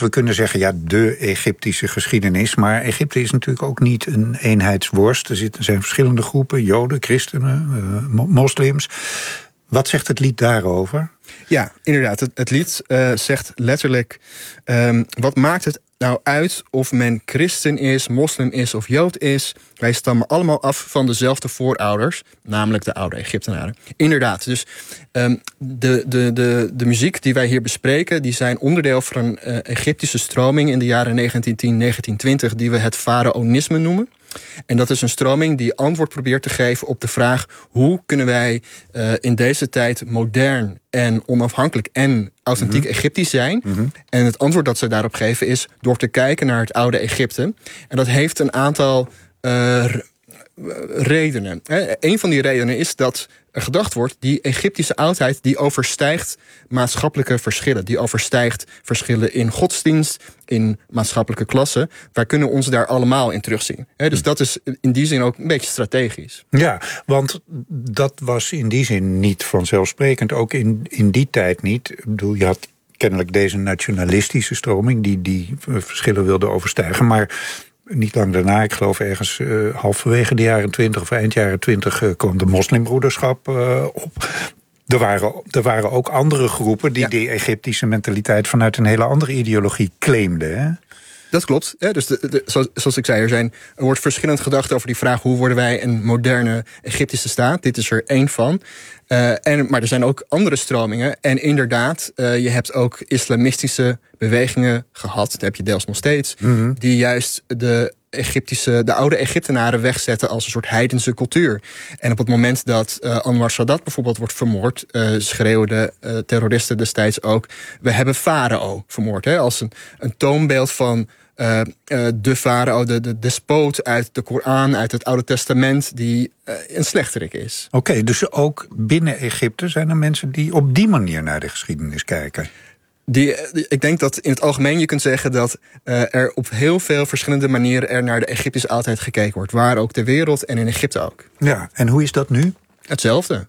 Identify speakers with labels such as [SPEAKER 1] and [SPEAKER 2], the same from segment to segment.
[SPEAKER 1] we kunnen zeggen, ja, de Egyptische geschiedenis. Maar Egypte is natuurlijk ook niet een eenheidsworst. Er zijn verschillende groepen, Joden, christenen, moslims. Wat zegt het lied daarover?
[SPEAKER 2] Ja, inderdaad. Het lied zegt letterlijk, wat maakt het nou uit of men christen is, moslim is of jood is? Wij stammen allemaal af van dezelfde voorouders, namelijk de oude Egyptenaren. Inderdaad, dus de muziek die wij hier bespreken, die zijn onderdeel van een Egyptische stroming in de jaren 1910, 1920... die we het faraonisme noemen. En dat is een stroming die antwoord probeert te geven op de vraag, hoe kunnen wij in deze tijd modern en onafhankelijk en authentiek Egyptisch zijn? En het antwoord dat ze daarop geven is door te kijken naar het oude Egypte. En dat heeft een aantal redenen. Een van die redenen is dat er gedacht wordt, die Egyptische oudheid die overstijgt maatschappelijke verschillen. Die overstijgt verschillen in godsdienst, in maatschappelijke klassen. Wij kunnen ons daar allemaal in terugzien. Dus dat is in die zin ook een beetje strategisch.
[SPEAKER 1] Ja, want dat was in die zin niet vanzelfsprekend. Ook in die tijd niet. Ik bedoel, je had kennelijk deze nationalistische stroming die verschillen wilde overstijgen. Maar niet lang daarna, ik geloof ergens halverwege de jaren 20 of eind jaren 20... kwam de moslimbroederschap op. Er waren ook andere groepen die die Egyptische mentaliteit vanuit een hele andere ideologie claimden, hè?
[SPEAKER 2] Dat klopt. Dus zoals ik zei, er wordt verschillend gedacht over die vraag, hoe worden wij een moderne Egyptische staat? Dit is er één van. Maar er zijn ook andere stromingen. En inderdaad, je hebt ook islamistische bewegingen gehad. Dat heb je deels nog steeds. Die juist de oude Egyptenaren wegzetten als een soort heidense cultuur. En op het moment dat Anwar Sadat bijvoorbeeld wordt vermoord, schreeuwden terroristen destijds ook, we hebben farao vermoord. Als een toonbeeld van de farao, de despoot uit de Koran, uit het Oude Testament, die een slechterik is.
[SPEAKER 1] Oké, dus ook binnen Egypte zijn er mensen die op die manier naar de geschiedenis kijken.
[SPEAKER 2] Ik denk dat in het algemeen je kunt zeggen dat er op heel veel verschillende manieren er naar de Egyptische oudheid gekeken wordt. Waar ook ter wereld en in Egypte ook.
[SPEAKER 1] Ja, en hoe is dat nu?
[SPEAKER 2] Hetzelfde.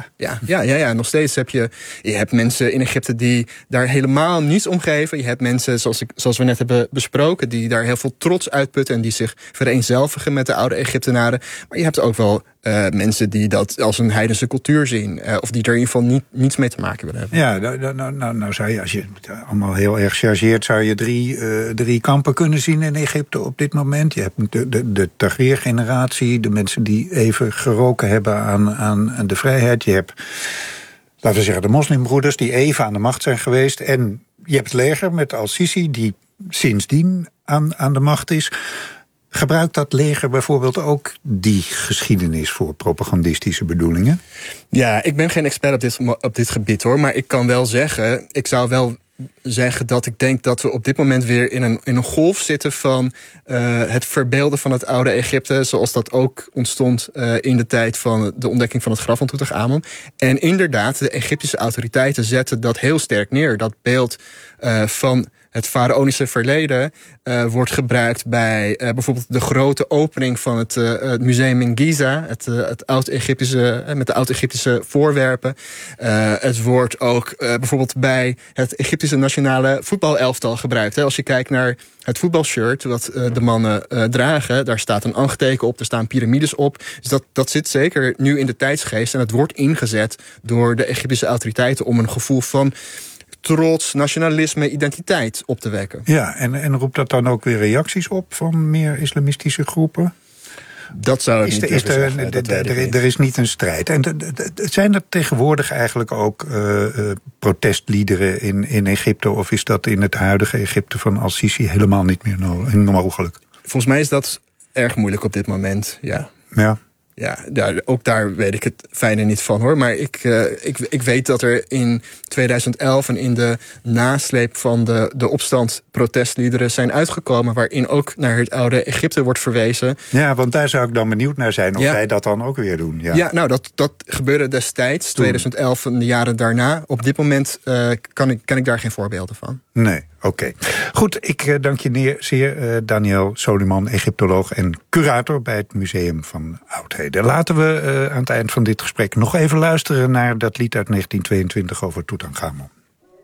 [SPEAKER 1] Ja.
[SPEAKER 2] Nog steeds heb je hebt mensen in Egypte die daar helemaal niets om geven. Je hebt mensen, zoals we net hebben besproken, die daar heel veel trots uitputten en die zich vereenzelvigen met de oude Egyptenaren. Maar je hebt ook wel mensen die dat als een heidense cultuur zien. Of die er in ieder geval niets mee te maken willen hebben.
[SPEAKER 1] Ja, nou zou je, als je het allemaal heel erg chargeert, zou je drie kampen kunnen zien in Egypte op dit moment. Je hebt de Tahrir-generatie, de mensen die even geroken hebben aan de vrijheid. Je hebt, laten we zeggen, de moslimbroeders die even aan de macht zijn geweest. En je hebt het leger met Al-Sisi die sindsdien aan de macht is. Gebruikt dat leger bijvoorbeeld ook die geschiedenis voor propagandistische bedoelingen? Ja,
[SPEAKER 2] ik ben geen expert op dit gebied, hoor. Maar ik kan wel zeggen, dat ik denk dat we op dit moment weer in een golf zitten van het verbeelden van het oude Egypte, zoals dat ook ontstond in de tijd van de ontdekking van het graf van Toetanchamon. En inderdaad, de Egyptische autoriteiten zetten dat heel sterk neer. Dat beeld van het faraonische verleden wordt gebruikt bij bijvoorbeeld de grote opening van het museum in Giza, het oud-Egyptische, met de oud-Egyptische voorwerpen. Het wordt ook bijvoorbeeld bij het Egyptische nationale voetbalelftal gebruikt. Als je kijkt naar het voetbalshirt wat de mannen dragen, daar staat een ankhteken op, er staan piramides op. Dus dat zit zeker nu in de tijdsgeest en het wordt ingezet door de Egyptische autoriteiten om een gevoel van trots, nationalisme, identiteit op te wekken. Ja,
[SPEAKER 1] en roept dat dan ook weer reacties op van meer islamistische groepen?
[SPEAKER 2] Dat zou ik niet zeggen.
[SPEAKER 1] Er is niet een strijd. En zijn er tegenwoordig eigenlijk ook protestliederen in Egypte, of is dat in het huidige Egypte van Al-Sisi helemaal niet meer mogelijk?
[SPEAKER 2] Volgens mij is dat erg moeilijk op dit moment, ja. Ja, ook daar weet ik het fijne niet van, hoor. Maar ik weet dat er in 2011 en in de nasleep van de opstand protestliederen zijn uitgekomen, waarin ook naar het oude Egypte wordt verwezen.
[SPEAKER 1] Ja, want daar zou ik dan benieuwd naar zijn of wij dat dan ook weer doen.
[SPEAKER 2] Ja, dat gebeurde destijds, 2011 en de jaren daarna. Op dit moment kan ik daar geen voorbeelden van.
[SPEAKER 1] Nee, oké. Goed, ik dank je zeer, Daniel Soliman, Egyptoloog en curator bij het Museum van Oudheden. Laten we aan het eind van dit gesprek nog even luisteren naar dat lied uit 1922 over Toetanchamon.